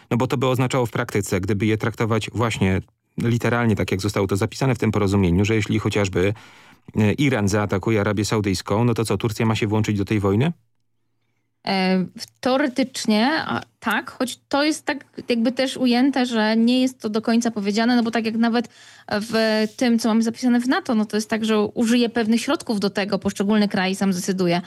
No bo to by oznaczało w praktyce, gdyby je traktować właśnie literalnie, tak jak zostało to zapisane w tym porozumieniu, że jeśli chociażby Iran zaatakuje Arabię Saudyjską, no to co, Turcja ma się włączyć do tej wojny? Teoretycznie tak, choć to jest tak jakby też ujęte, że nie jest to do końca powiedziane, no bo tak jak nawet w tym, co mamy zapisane w NATO, no to jest tak, że użyje pewnych środków do tego, poszczególny kraj sam zdecyduje,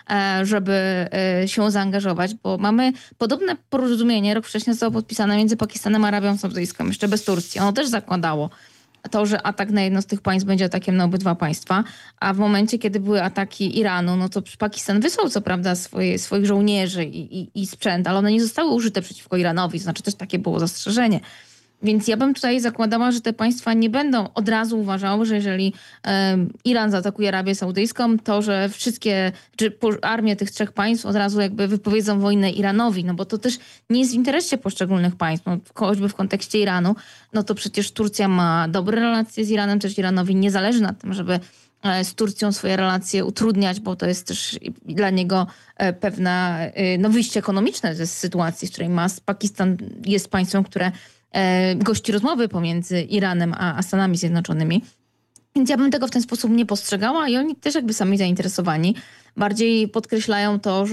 żeby się zaangażować, bo mamy podobne porozumienie, rok wcześniej zostało podpisane między Pakistanem a Arabią Saudyjską, jeszcze bez Turcji. Ono też zakładało to, że atak na jedno z tych państw będzie atakiem na obydwa państwa, a w momencie, kiedy były ataki Iranu, no to Pakistan wysłał co prawda swoich żołnierzy i sprzęt, ale one nie zostały użyte przeciwko Iranowi, to znaczy też takie było zastrzeżenie. Więc ja bym tutaj zakładała, że te państwa nie będą od razu uważały, że jeżeli Iran zaatakuje Arabię Saudyjską, to że czy armie tych trzech państw od razu jakby wypowiedzą wojnę Iranowi, no bo to też nie jest w interesie poszczególnych państw, no, choćby w kontekście Iranu, no to przecież Turcja ma dobre relacje z Iranem, też Iranowi nie zależy na tym, żeby z Turcją swoje relacje utrudniać, bo to jest też dla niego pewna wyjście ekonomiczne ze sytuacji, w której Pakistan jest państwem, które gości rozmowy pomiędzy Iranem a Stanami Zjednoczonymi. Więc ja bym tego w ten sposób nie postrzegała i oni też jakby sami zainteresowani. Bardziej podkreślają to,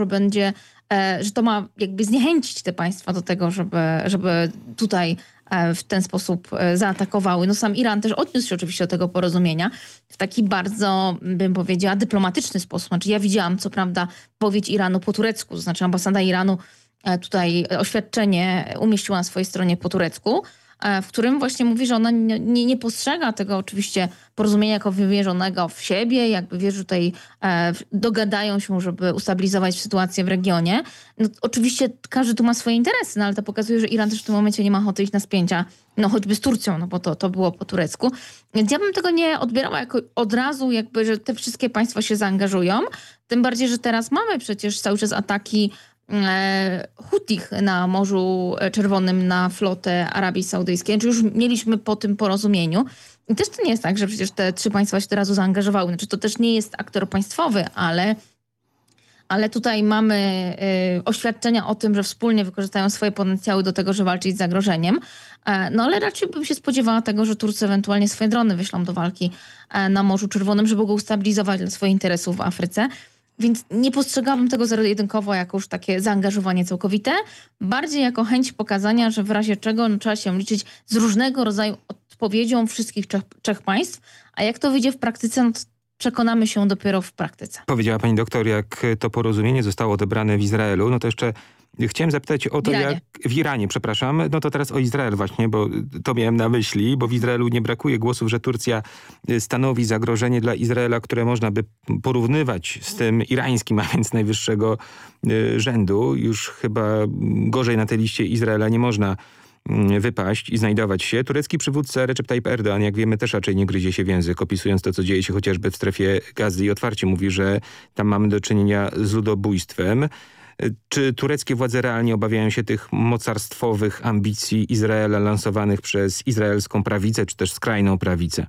że to ma jakby zniechęcić te państwa do tego, żeby tutaj w ten sposób zaatakowały. No sam Iran też odniósł się oczywiście do tego porozumienia w taki bardzo, bym powiedziała, dyplomatyczny sposób. Znaczy ja widziałam co prawda wypowiedź Iranu po turecku, to znaczy ambasada Iranu tutaj oświadczenie umieściła na swojej stronie po turecku, w którym właśnie mówi, że ona nie postrzega tego oczywiście porozumienia jako wymierzonego w siebie, jakby wie, że tutaj dogadają się, żeby ustabilizować sytuację w regionie. No, oczywiście każdy tu ma swoje interesy, no ale to pokazuje, że Iran też w tym momencie nie ma ochoty iść na spięcia, no choćby z Turcją, no bo to było po turecku. Więc ja bym tego nie odbierała jako od razu jakby, że te wszystkie państwa się zaangażują. Tym bardziej, że teraz mamy przecież cały czas ataki Hutich na Morzu Czerwonym na flotę Arabii Saudyjskiej. Czy już mieliśmy po tym porozumieniu. I też to nie jest tak, że przecież te trzy państwa się teraz zaangażowały. Znaczy to też nie jest aktor państwowy, ale tutaj mamy oświadczenia o tym, że wspólnie wykorzystają swoje potencjały do tego, żeby walczyć z zagrożeniem. No ale raczej bym się spodziewała tego, że Turcy ewentualnie swoje drony wyślą do walki na Morzu Czerwonym, żeby go ustabilizować dla swoich interesów w Afryce. Więc nie postrzegałabym tego zero-jedynkowo jako już takie zaangażowanie całkowite. Bardziej jako chęć pokazania, że w razie czego trzeba się liczyć z różnego rodzaju odpowiedzią wszystkich trzech państw. A jak to wyjdzie w praktyce, no to przekonamy się dopiero w praktyce. Powiedziała pani doktor, jak to porozumienie zostało odebrane w Izraelu, no to jeszcze chciałem zapytać o to, jak w Iranie, przepraszam, no to teraz o Izrael właśnie, bo to miałem na myśli, bo w Izraelu nie brakuje głosów, że Turcja stanowi zagrożenie dla Izraela, które można by porównywać z tym irańskim, a więc najwyższego rzędu. Już chyba gorzej na tej liście Izraela nie można wypaść i znajdować się. Turecki przywódca Recep Tayyip Erdoğan, jak wiemy, też raczej nie gryzie się w język, opisując to, co dzieje się chociażby w strefie Gazy i otwarcie mówi, że tam mamy do czynienia z ludobójstwem. Czy tureckie władze realnie obawiają się tych mocarstwowych ambicji Izraela lansowanych przez izraelską prawicę, czy też skrajną prawicę?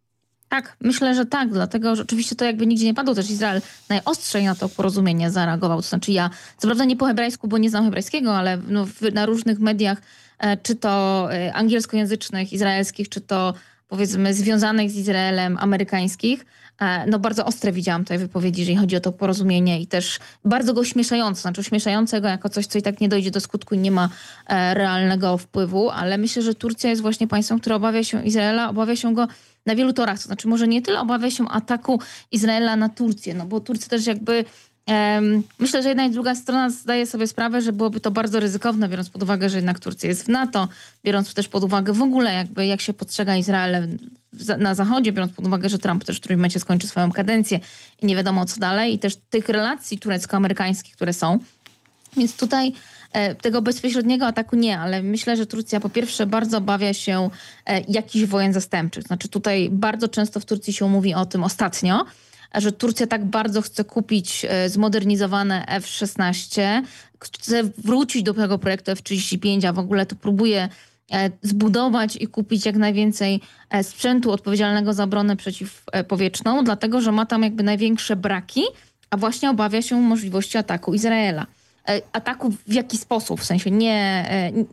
Tak, myślę, że tak, dlatego że oczywiście to jakby nigdzie nie padło, też Izrael najostrzej na to porozumienie zareagował. To znaczy ja, co prawda nie po hebrajsku, bo nie znam hebrajskiego, ale na różnych mediach, czy to angielskojęzycznych, izraelskich, czy to powiedzmy związanych z Izraelem, amerykańskich, no bardzo ostre widziałam tutaj wypowiedzi, jeżeli chodzi o to porozumienie i też bardzo go ośmieszające, znaczy ośmieszającego jako coś, co i tak nie dojdzie do skutku i nie ma realnego wpływu, ale myślę, że Turcja jest właśnie państwem, które obawia się Izraela, obawia się go na wielu torach, to znaczy może nie tyle obawia się ataku Izraela na Turcję, no bo Turcja też jakby myślę, że jedna i druga strona zdaje sobie sprawę, że byłoby to bardzo ryzykowne, biorąc pod uwagę, że jednak Turcja jest w NATO, biorąc też pod uwagę w ogóle jakby jak się postrzega Izrael na Zachodzie, biorąc pod uwagę, że Trump też w którymś momencie skończy swoją kadencję i nie wiadomo co dalej i też tych relacji turecko-amerykańskich, które są. Więc tutaj tego bezpośredniego ataku nie, ale myślę, że Turcja po pierwsze bardzo obawia się jakichś wojen zastępczych. Znaczy tutaj bardzo często w Turcji się mówi o tym ostatnio, że Turcja tak bardzo chce kupić zmodernizowane F-16, chce wrócić do tego projektu F-35, a w ogóle to próbuje zbudować i kupić jak najwięcej sprzętu odpowiedzialnego za obronę przeciwpowietrzną, dlatego że ma tam jakby największe braki, a właśnie obawia się możliwości ataku Izraela. Ataku w jaki sposób? W sensie